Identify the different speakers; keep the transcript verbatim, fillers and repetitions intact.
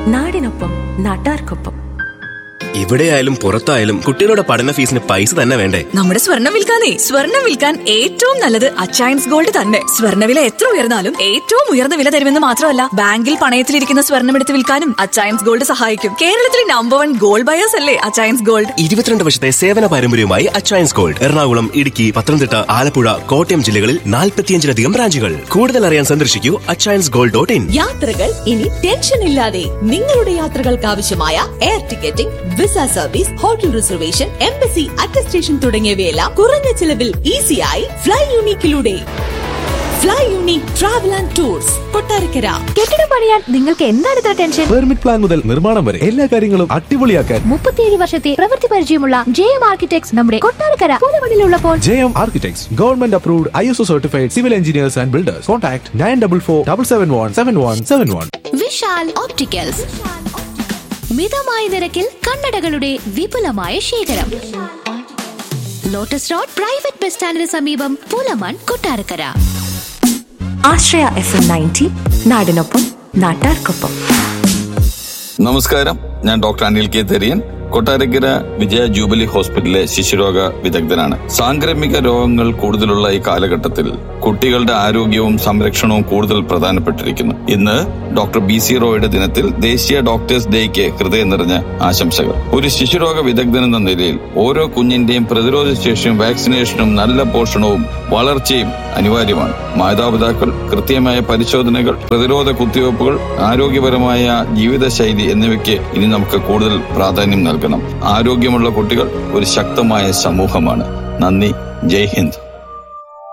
Speaker 1: നാടിനൊപ്പം നാട്ടാർക്കൊപ്പം.
Speaker 2: എവിടെയായാലും പുറത്തായാലും കുട്ടികളുടെ പഠന ഫീസിന് പൈസ തന്നെ വേണ്ടേ?
Speaker 3: നമ്മുടെ സ്വർണം വിൽക്കാനേ സ്വർണം വിൽക്കാൻ ഏറ്റവും നല്ലത് അച്ചയൻസ് ഗോൾഡ് തന്നെ. സ്വർണ്ണവില എത്ര ഉയർന്നാലും ഏറ്റവും ഉയർന്ന വില തരുമെന്ന് മാത്രമല്ല, ബാങ്കിൽ പണയത്തിലിരിക്കുന്ന സ്വർണം എടുത്ത് വിൽക്കാനും അച്ചയൻസ് ഗോൾഡ് സഹായിക്കും. കേരളത്തിലെ നമ്പർ വൺ ഗോൾഡ് ബയേഴ്സ് അല്ലേ അച്ചയൻസ് ഗോൾഡ്.
Speaker 2: ഇരുപത്തിരണ്ട് വർഷത്തെ സേവന പാരമ്പര്യവുമായി അച്ചയൻസ് ഗോൾഡ് എറണാകുളം, ഇടുക്കി, പത്തനംതിട്ട, ആലപ്പുഴ, കോട്ടയം ജില്ലകളിൽ നാൽപ്പത്തിയഞ്ചിലധികം ബ്രാഞ്ചുകൾ. കൂടുതൽ അറിയാൻ സന്ദർശിക്കൂ അച്ചയൻസ് ഗോൾഡ് ഡോട്ട് ഇൻ.
Speaker 4: യാത്രകൾ ഇനി ടെൻഷൻ ഇല്ലാതെ. നിങ്ങളുടെ യാത്രകൾക്ക് ആവശ്യമായ air ticketing, visa service, hotel reservation, embassy attestation തുടങ്ങിയവയെല്ലാം കുറഞ്ഞ ചിലവിൽ ഈസിയായി fly യൂണിക്കിലൂടെ. Fly unique travel and tours, Kottarakkara.
Speaker 5: കെട്ടിടം പണിയാൻ നിങ്ങൾക്ക് എന്താണ് ഇത്ര ടെൻഷൻ?
Speaker 6: പെർമിറ്റ് പ്ലാൻ മുതൽ നിർമ്മാണം വരെ എല്ലാ കാര്യങ്ങളും അടിപൊളിയാക്കാൻ
Speaker 5: മുപ്പത്തിയേഴ് വർഷത്തെ പ്രവൃത്തി പരിചയമുള്ള ജെ എം ആർക്കിടെക്ട്സ് നമ്മുടെ Kottarakkara പൂതമണിലുള്ളപ്പോൾ.
Speaker 6: J M architects government approved I S O certified civil engineers and builders. Contact nine double four double seven one seven one seven one.
Speaker 5: Vishal opticals, മിതമായ നിരക്കിൽ കണ്ണടകളുടെ വിപുലമായ ശേഖരം. ലോട്ടസ് റോഡ് പ്രൈവറ്റ് ബസ് സ്റ്റാൻഡിന് സമീപം, പുലമൺ, കൊട്ടാരക്കര.
Speaker 1: ആശ്രയ F M ninety, നാടിനൊപ്പം നാട്ടാർക്കൊപ്പം.
Speaker 7: നമസ്കാരം, ഞാൻ ഡോക്ടർ അനിൽ കെ തെരിയൻ, കൊട്ടാരക്കര വിജയ ജൂബിലി ഹോസ്പിറ്റലിലെ ശിശുരോഗ വിദഗ്ധനാണ്. സാംക്രമിക രോഗങ്ങൾ കൂടുതലുള്ള ഈ കാലഘട്ടത്തിൽ കുട്ടികളുടെ ആരോഗ്യവും സംരക്ഷണവും കൂടുതൽ പ്രധാനപ്പെട്ടിരിക്കുന്നു. ഇന്ന് ഡോക്ടർ ബി സി റോയുടെ ദിനത്തിൽ ദേശീയ ഡോക്ടേഴ്സ് ഡേക്ക് ഹൃദയം നിറഞ്ഞ ആശംസകൾ. ഒരു ശിശുരോഗ വിദഗ്ധൻ എന്ന നിലയിൽ ഓരോ കുഞ്ഞിന്റെയും പ്രതിരോധ ശേഷിയും വാക്സിനേഷനും നല്ല പോഷണവും വളർച്ചയും അനിവാര്യമാണ്. മാതാപിതാക്കൾ കൃത്യമായ പരിശോധനകൾ, പ്രതിരോധ കുത്തിവയ്പ്പുകൾ, ആരോഗ്യപരമായ ജീവിതശൈലി എന്നിവയ്ക്ക് ഇനി നമുക്ക് കൂടുതൽ പ്രാധാന്യം നൽകണം. ആരോഗ്യമുള്ള കുട്ടികൾ ഒരു ശക്തമായ സമൂഹമാണ്. നന്ദി. ജയ് ഹിന്ദ്.